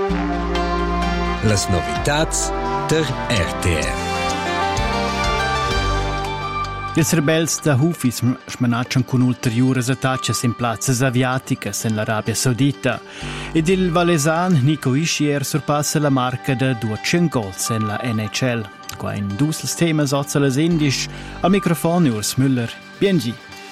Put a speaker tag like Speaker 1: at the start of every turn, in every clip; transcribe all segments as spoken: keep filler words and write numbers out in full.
Speaker 1: Las novitats der R T R.
Speaker 2: Ils rebels da Houthis smanaccian con ulteriores attacches in plazzas aviaticas en l'Arabia Saudita ed il valesan Nico Hischier surpassa la marca de duecento gols en la N H L. Qua in dus les temas ozza les indisch, al microfono Urs Müller. Biengi.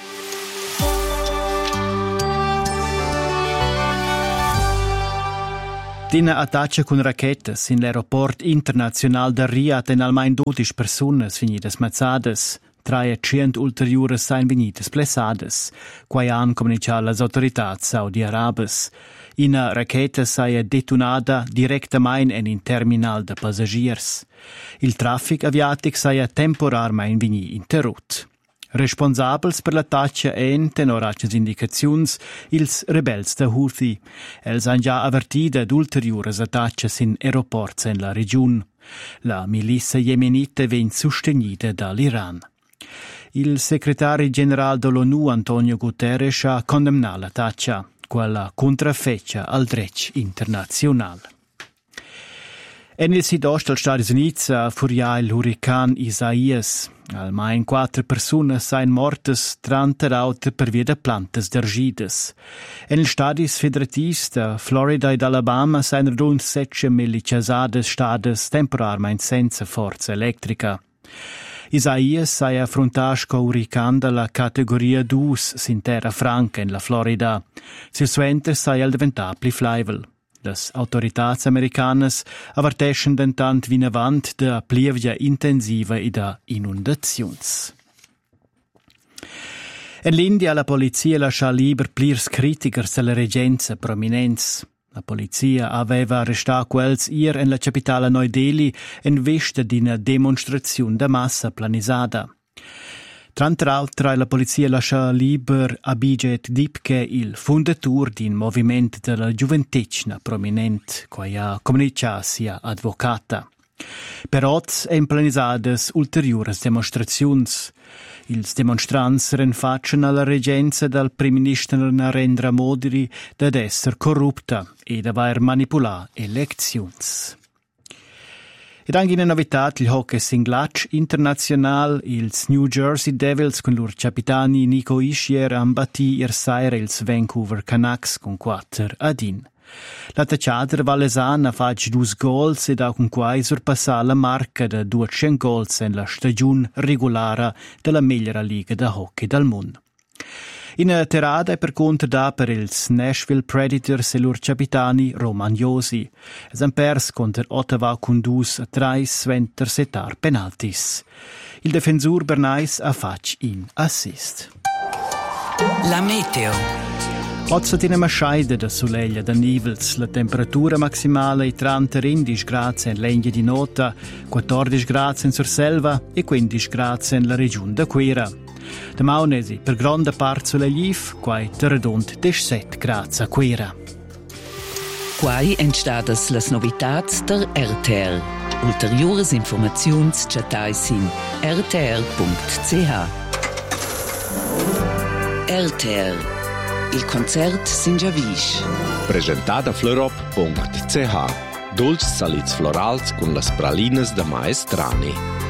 Speaker 2: Dina attaccia con rachetas in l'aeroport internazional de Riyadh en almain dodici personas finidas mazzadas. Traia cient ulteriores sain venidas blessadas, quai han comunicat las autoritats saudi-arabes. Ina raqueta saia detonada directamain en in terminal de passagiers. Il traffic aviatic saia temporarmain veni interrut. Responsabels per l'attaccia en, tenoraccias indicaziuns, ils rebels de Houthi. Els han già avertida d'ulteriores attaccias in aeroports en la region. La milizia yemenita ven sostenida dall'Iran. Il segretario generale dell'ONU Antonio Guterres ha condemnato l'attaccia, quella contraffeccia al dretto internazionale. En il sud-ost dels Stati Units ha furià il hurrican Isaias. Almain quattro persone sain mortes, trenta autre per via de plantas dergidas. En il Stadis federativs de Florida ed Alabama sain rund sette miliciasades stades temporarmein senza forza elettrica. Isaias sai affrontato con hurrican della categoria due sin terra franca in la Florida. Sil suenter sai al diventar pli flaivel. Les autoritats americanas averteschen dentant vinavant de plievia intensiva e de inundaziuns. En l'India la polizia lascia liber plirs criticers della regenza prominents. La polizia aveva arrestato quels ier en la capitala Neu Delhi en vista d'ina demonstrazione de massa planisada. Tra l'altro la polizia lascia liber Abhijit Dipke, il fondatur din moviment della giuventecna prominent, quai ha comunicato sia advocata. Però en planisades ulteriores demonstraziuns. Ils demonstrants renfaccian alla regenza dal prim minister Narendra Modi d'ad esser corrupta e d'aver manipulà elecziuns. Ed anche in novitat il hockey singlatch internazional, ils New Jersey Devils con lur capitani Nico Hischier han batti ier saira ils Vancouver Canucks con quattro ad in. L'attacciader valesana fac dus gols ed ha con quai surpassà la marca de duecento gols en la stagiun regulara della migliora liga de hockey del mondo. In a terada è per conto da per ils Nashville Predators e lur capitani Roman Josi. Es han pers contro Ottawa con dus a trais sventer setar penaltis. Il defensur Bernais ha fac in assist.
Speaker 3: La meteo.
Speaker 2: Oggi tiene una scaida da soleglia da nivels, la temperatura maximale è trenta gradi in Legna di Nota, quattordici gradi in Surselva e quindici gradi nella regione da Quera. Da Maunesi, per grande parte sulle Liv, quai terredont diciassette gradi a Quera.
Speaker 3: Quai entstadas las novitats der R T R. Ulteriores informaziuns chatais in r t r punct c h. R T R. Il concert Sinjavish.
Speaker 4: Presentata florop punct c h. Dolci salits florals con las pralinas de Maestrani.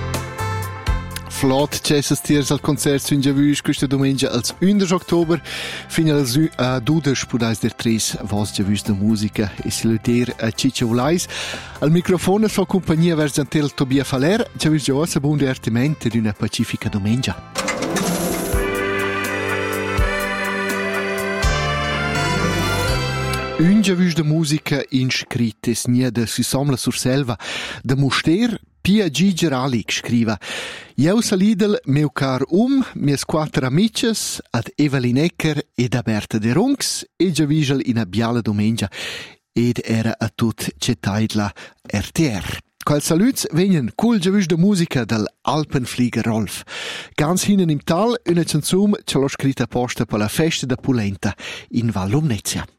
Speaker 5: Flot cessas tiers al concert Sinjavish questa domenica als undici ottober fino al dudes pudais der tres vos Javish de musica e salutier a Ciccio Vulais. Al microfono sua compagnia versantel Tobia Faler. Javish Joasa buon divertimento di una pacifica domenica. Un Javish de musica inscrittes nia de Susamla Surselva de Muster Pia Giger Alik scriva: Jeu salidel meu car um, mies quattro amices, ad Evelyn Ecker ed a Berta de Runks, e Javischel in a biala domenica, ed era a tut cetaidla R T R. Qual saluts venien cool Javish de musica del Alpenflieger Rolf. Ganz hinnen im Tal, una canzum ce l'ho scritta apposta per la festa da Pulenta in Val Lumnezia.